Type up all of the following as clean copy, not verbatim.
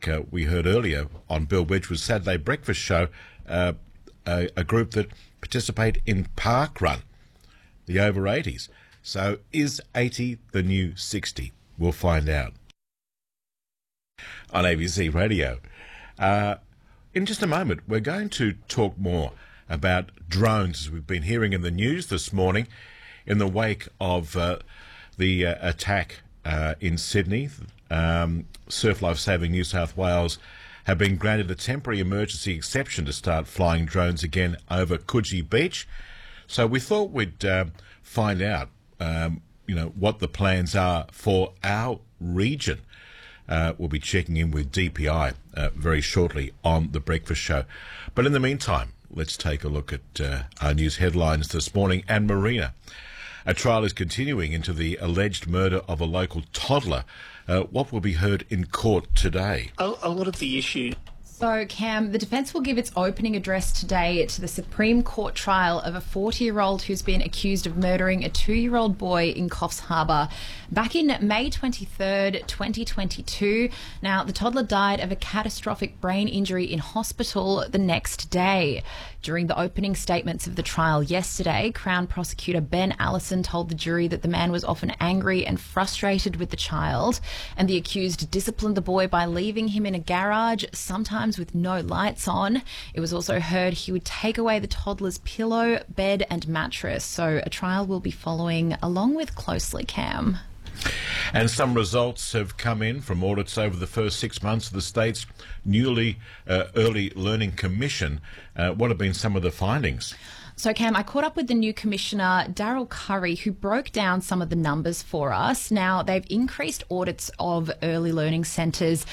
like we heard earlier on Bill Wedgwood's Saturday Breakfast Show, a group that participate in Park Run, the over 80s. So is 80 the new 60? We'll find out on ABC Radio. In just a moment, we're going to talk more about drones, as we've been hearing in the news this morning, in the wake of the attack in Sydney. Surf Life Saving New South Wales have been granted a temporary emergency exception to start flying drones again over Coogee Beach. So we thought we'd find out, what the plans are for our region. We'll be checking in with DPI very shortly on The Breakfast Show. But in the meantime, let's take a look at our news headlines this morning. And Marina, a trial is continuing into the alleged murder of a local toddler. What will be heard in court today? A lot of the issues. So, Cam, the defence will give its opening address today to the Supreme Court trial of a 40-year-old who's been accused of murdering a 2-year-old boy in Coffs Harbour back in May 23rd, 2022. Now, the toddler died of a catastrophic brain injury in hospital the next day. During the opening statements of the trial yesterday, Crown Prosecutor Ben Allison told the jury that the man was often angry and frustrated with the child, and the accused disciplined the boy by leaving him in a garage, sometimes with no lights on. It was also heard he would take away the toddler's pillow, bed and mattress. So a trial will be following along with closely, Cam. And some results have come in from audits over the first 6 months of the state's newly Early Learning Commission. What have been some of the findings? So, Cam, I caught up with the new commissioner, Daryl Curry, who broke down some of the numbers for us. Now, they've increased audits of early learning centres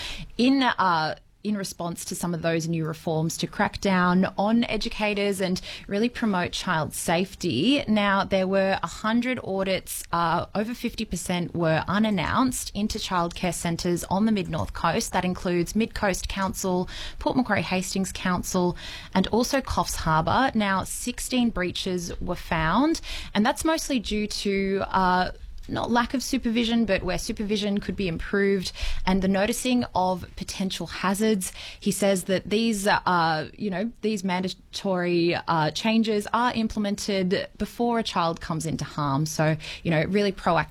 in response to some of those new reforms to crack down on educators and really promote child safety. Now, there were 100 audits, over 50% were unannounced into childcare centres on the Mid-North Coast. That includes Mid-Coast Council, Port Macquarie Hastings Council and also Coffs Harbour. Now, 16 breaches were found, and that's mostly due to not lack of supervision, but where supervision could be improved and the noticing of potential hazards. He says that these mandatory changes are implemented before a child comes into harm. So, really proactive